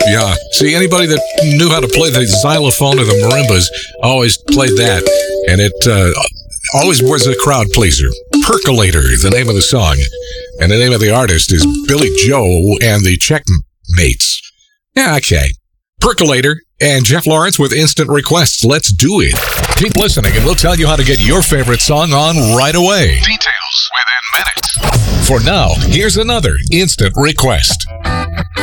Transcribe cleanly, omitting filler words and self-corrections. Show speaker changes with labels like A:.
A: Yeah. See, anybody that knew how to play the xylophone or the marimbas always played that. And it always was a crowd pleaser. Percolator is the name of the song. And the name of the artist is Billy Joe and the Checkmates. Yeah, okay. Percolator and Jeff Lawrence with instant requests. Let's do it. Keep listening and we'll tell you how to get your favorite song on right away. Details within minutes. For now, here's another instant request.